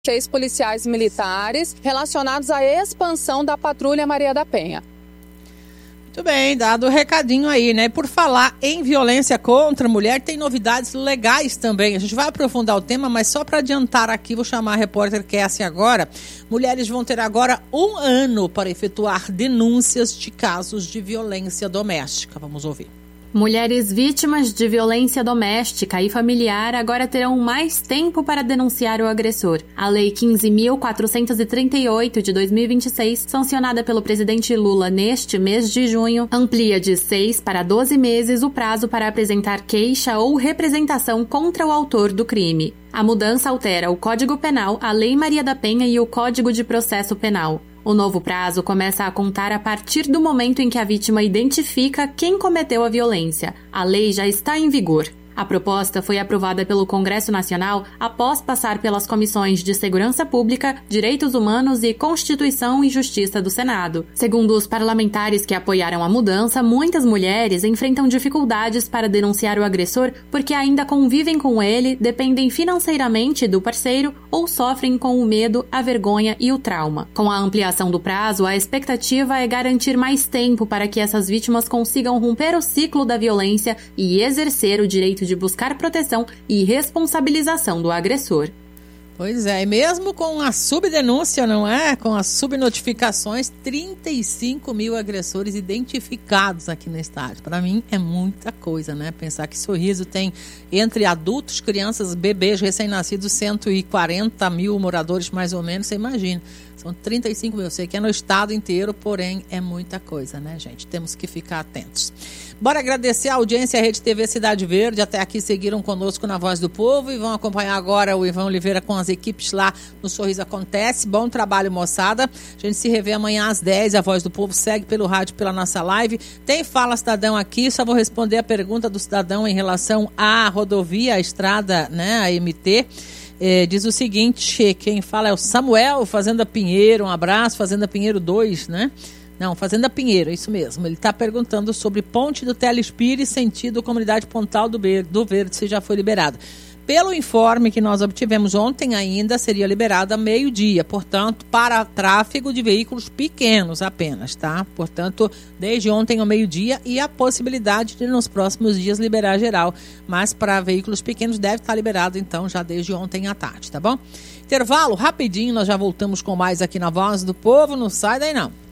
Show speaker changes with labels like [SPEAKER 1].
[SPEAKER 1] 6 policiais militares relacionados à expansão da Patrulha Maria da Penha.
[SPEAKER 2] Muito bem, dado o recadinho aí, né? Por falar em violência contra a mulher, tem novidades legais também. A gente vai aprofundar o tema, mas só para adiantar aqui, vou chamar a repórter Cassie agora. Mulheres vão ter agora 1 ano para efetuar denúncias de casos de violência doméstica. Vamos ouvir.
[SPEAKER 3] Mulheres vítimas de violência doméstica e familiar agora terão mais tempo para denunciar o agressor. A Lei 15.438 de 2026, sancionada pelo presidente Lula neste mês de junho, amplia de 6 para 12 meses o prazo para apresentar queixa ou representação contra o autor do crime. A mudança altera o Código Penal, a Lei Maria da Penha e o Código de Processo Penal. O novo prazo começa a contar a partir do momento em que a vítima identifica quem cometeu a violência. A lei já está em vigor. A proposta foi aprovada pelo Congresso Nacional após passar pelas comissões de Segurança Pública, Direitos Humanos e Constituição e Justiça do Senado. Segundo os parlamentares que apoiaram a mudança, muitas mulheres enfrentam dificuldades para denunciar o agressor porque ainda convivem com ele, dependem financeiramente do parceiro ou sofrem com o medo, a vergonha e o trauma. Com a ampliação do prazo, a expectativa é garantir mais tempo para que essas vítimas consigam romper o ciclo da violência e exercer o direito de buscar proteção e responsabilização do agressor.
[SPEAKER 2] Pois é, e mesmo com a subdenúncia, não é? Com as subnotificações, 35 mil agressores identificados aqui no estado. Para mim é muita coisa, né? Pensar que Sorriso tem, entre adultos, crianças, bebês, recém-nascidos, 140 mil moradores mais ou menos, você imagina. São 35 mil, eu sei que é no estado inteiro, porém é muita coisa, né, gente? Temos que ficar atentos. Bora agradecer a audiência à Rede TV Cidade Verde, até aqui seguiram conosco na Voz do Povo e vão acompanhar agora o Ivan Oliveira com as equipes lá no Sorriso Acontece. Bom trabalho, moçada. A gente se revê amanhã às 10, a Voz do Povo segue pelo rádio, pela nossa live. Tem Fala Cidadão aqui, só vou responder a pergunta do cidadão em relação à rodovia, à estrada, né, a MT. Diz o seguinte, quem fala é o Samuel, Fazenda Pinheiro, um abraço, Fazenda Pinheiro 2, né? Não, Fazenda Pinheiro, é isso mesmo. Ele está perguntando sobre Ponte do Telespires, sentido Comunidade Pontal do Verde, se já foi liberado. Pelo informe que nós obtivemos ontem ainda, seria liberada meio-dia, portanto, para tráfego de veículos pequenos apenas, tá? Portanto, desde ontem ao meio-dia e a possibilidade de nos próximos dias liberar geral, mas para veículos pequenos deve estar liberado, então, já desde ontem à tarde, tá bom? Intervalo, rapidinho, nós já voltamos com mais aqui na Voz do Povo, não sai daí não.